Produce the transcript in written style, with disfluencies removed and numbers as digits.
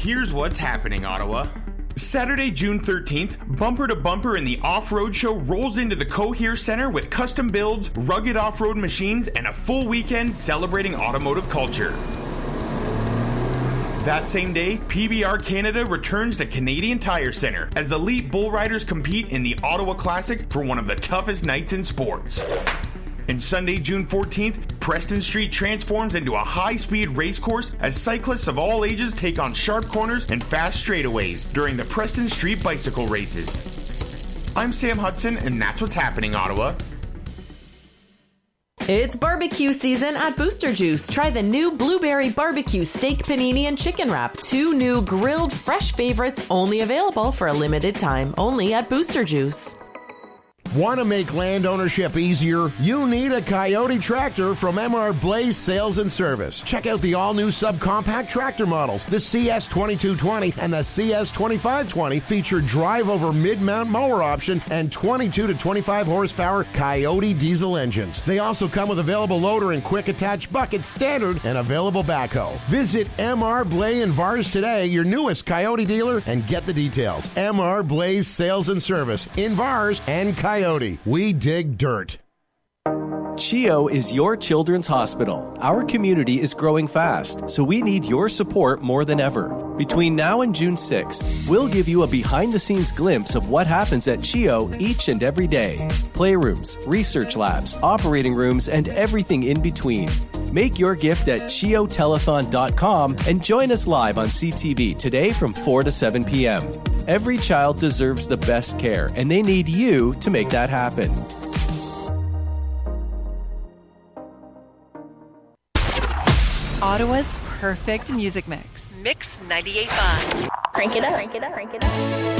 Here's what's happening, Ottawa. Saturday, June 13th, Bumper to Bumper in the Off-Road Show rolls into the Cohere Centre with custom builds, rugged off-road machines, and a full weekend celebrating automotive culture. That same day, PBR Canada returns to Canadian Tire Centre as elite bull riders compete in the Ottawa Classic for one of the toughest nights in sports. And Sunday, June 14th, Preston Street transforms into a high-speed race course as cyclists of all ages take on sharp corners and fast straightaways during the Preston Street bicycle races. I'm Sam Hudson, and that's what's happening, Ottawa. It's barbecue season at Booster Juice. Try the new Blueberry Barbecue Steak Panini and Chicken Wrap. 2 new grilled fresh favorites only available for a limited time. Only at Booster Juice. Want to make land ownership easier? You need a Coyote tractor from MR Blaze Sales and Service. Check out the all-new subcompact tractor models. The CS2220 and the CS2520 feature drive-over mid-mount mower option and 22 to 25 horsepower Coyote diesel engines. They also come with available loader and quick-attach bucket standard and available backhoe. Visit MR Blaze in Vars today, your newest Coyote dealer, and get the details. MR Blaze Sales and Service in Vars and Coyote. We dig dirt. CHEO is your children's hospital. Our community is growing fast, so we need your support more than ever. Between now and June 6th, we'll give you a behind-the-scenes glimpse of what happens at CHEO each and every day. Playrooms, research labs, operating rooms, and everything in between. Make your gift at CHEOtelethon.com and join us live on CTV today from 4 to 7 p.m. Every child deserves the best care, and they need you to make that happen. Ottawa's perfect music mix. Mix 98.5. Crank it up. Crank it up. Crank it up.